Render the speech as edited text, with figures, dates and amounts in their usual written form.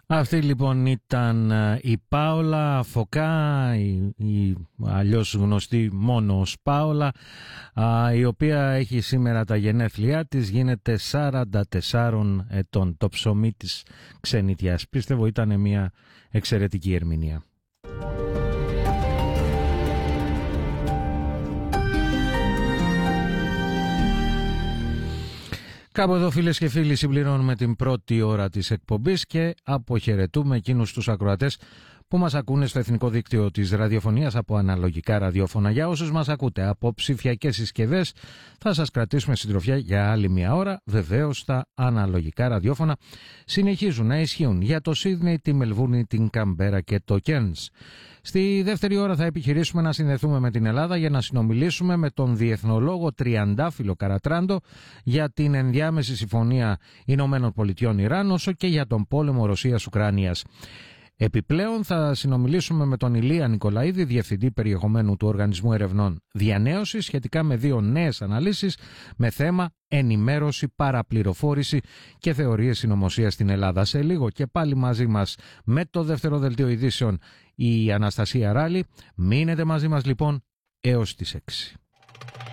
Αυτή λοιπόν ήταν η Πάολα Φωκά, η αλλιώς γνωστή μόνο ως Πάολα, η οποία έχει σήμερα τα γενέθλιά της, γίνεται 44 ετών. Το ψωμί της ξενιτιάς. Πίστευω ήταν μια εξαιρετική ερμηνεία. Κάπου εδώ, φίλες και φίλοι, συμπληρώνουμε την πρώτη ώρα της εκπομπής και αποχαιρετούμε εκείνους τους ακροατές που μας ακούνε στο Εθνικό Δίκτυο της Ραδιοφωνίας από αναλογικά ραδιόφωνα. Για όσους μας ακούτε από ψηφιακές συσκευές, θα σας κρατήσουμε συντροφιά για άλλη μια ώρα. Βεβαίως τα αναλογικά ραδιόφωνα συνεχίζουν να ισχύουν για το Σίδνεϊ, τη Μελβούρνη, την Καμπέρα και το Κέρνς. Στη δεύτερη ώρα θα επιχειρήσουμε να συνδεθούμε με την Ελλάδα για να συνομιλήσουμε με τον διεθνολόγο Τριαντάφυλλο Καρατράντο για την ενδιάμεση συμφωνία Ηνωμένων Πολιτειών Ιράν, όσο και για τον πόλεμο Ρωσίας-Ουκρανίας. Επιπλέον θα συνομιλήσουμε με τον Ηλία Νικολαίδη, Διευθυντή Περιεχομένου του Οργανισμού Ερευνών Διανέωση, σχετικά με 2 νέες αναλύσεις με θέμα ενημέρωση, παραπληροφόρηση και θεωρίες συνωμοσίας στην Ελλάδα. Σε λίγο και πάλι μαζί μας με το δεύτερο δελτίο ειδήσεων η Αναστασία Ράλη. Μείνετε μαζί μας λοιπόν έως τις 6.